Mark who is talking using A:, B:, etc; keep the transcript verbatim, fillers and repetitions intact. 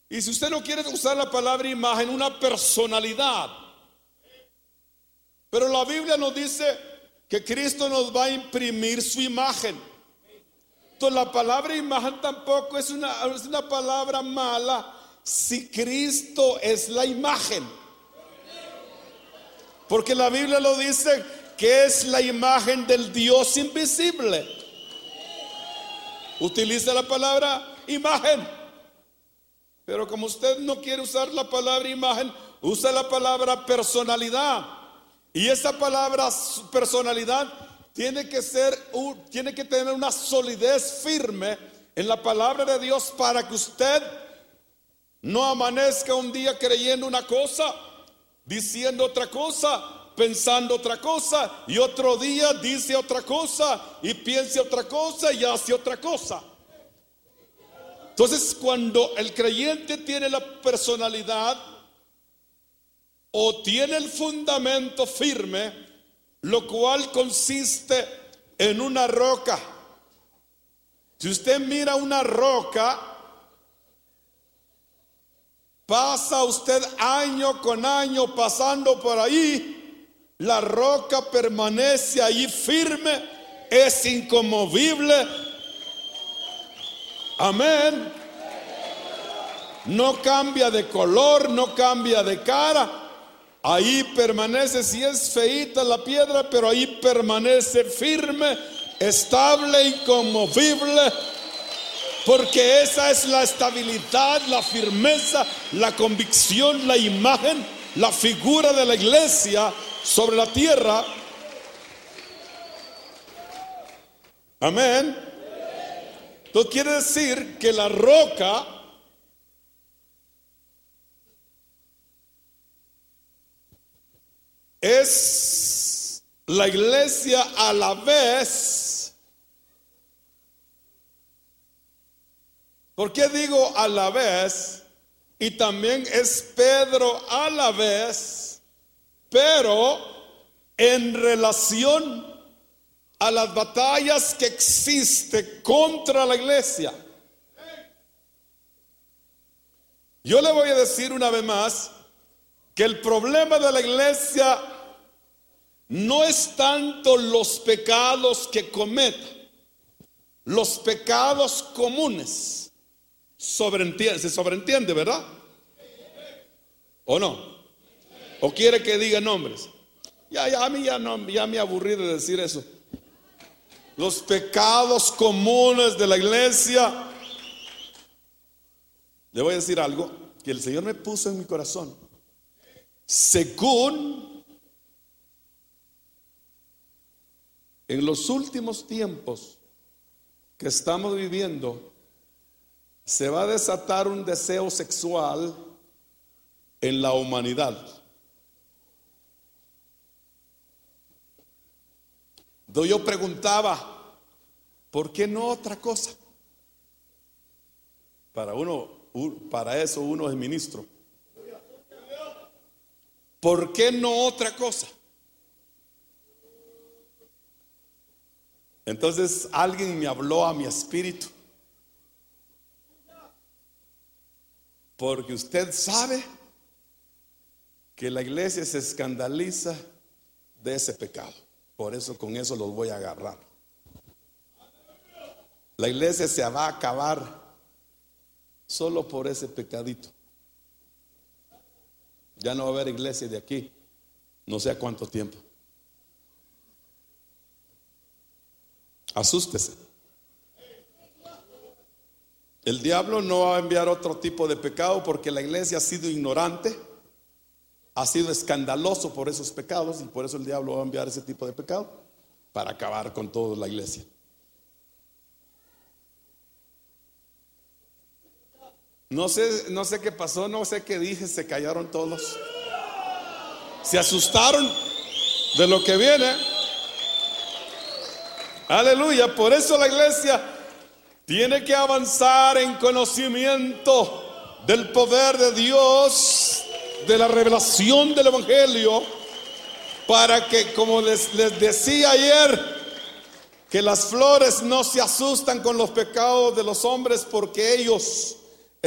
A: Y si usted no quiere usar la palabra imagen, una personalidad. Pero la Biblia nos dice que Cristo nos va a imprimir su imagen. Entonces la palabra imagen tampoco es una, es una palabra mala si Cristo es la imagen. Porque la Biblia lo dice que es la imagen del Dios invisible. Utiliza la palabra imagen. Pero como usted no quiere usar la palabra imagen, usa la palabra personalidad. Y esa palabra personalidad tiene que ser, tiene que tener una solidez firme en la palabra de Dios para que usted no amanezca un día creyendo una cosa, diciendo otra cosa, pensando otra cosa, y otro día dice otra cosa y piense otra cosa y hace otra cosa. Entonces, cuando el creyente tiene la personalidad o tiene el fundamento firme, lo cual consiste en una roca. Si usted mira una roca, pasa usted año con año pasando por ahí, la roca permanece ahí firme, es inconmovible. Amén. No cambia de color, no cambia de cara. Ahí permanece, si es feíta la piedra, pero ahí permanece firme, estable, inconmovible. Porque esa es la estabilidad, la firmeza, la convicción, la imagen, la figura de la iglesia sobre la tierra. Amén. Esto quiere decir que la roca es la iglesia a la vez. ¿Por qué digo a la vez? Y también es Pedro a la vez, pero en relación a las batallas que existe contra la iglesia. Yo le voy a decir una vez más que el problema de la iglesia no es tanto los pecados que comete, los pecados comunes. Sobreentiende, se sobreentiende, ¿verdad? ¿O no? ¿O quiere que diga nombres? Ya, ya, a mí ya, no, ya me aburrí de decir eso. Los pecados comunes de la iglesia. Le voy a decir algo que el Señor me puso en mi corazón. Según en los últimos tiempos que estamos viviendo, se va a desatar un deseo sexual en la humanidad. Yo preguntaba, ¿por qué no otra cosa? Para uno, para eso uno es ministro. ¿Por qué no otra cosa? Entonces alguien me habló a mi espíritu. Porque usted sabe que la iglesia se escandaliza de ese pecado. Por eso con eso los voy a agarrar. La iglesia se va a acabar solo por ese pecadito. Ya no va a haber iglesia de aquí, no sé a cuánto tiempo. Asústese. El diablo no va a enviar otro tipo de pecado porque la iglesia ha sido ignorante, ha sido escandaloso por esos pecados, y por eso el diablo va a enviar ese tipo de pecado para acabar con toda la iglesia. No sé, no sé qué pasó, no sé qué dije, se callaron todos. Se asustaron de lo que viene. Aleluya, por eso la iglesia tiene que avanzar en conocimiento del poder de Dios, de la revelación del evangelio, para que, como les, les decía ayer, que las flores no se asustan con los pecados de los hombres, porque ellos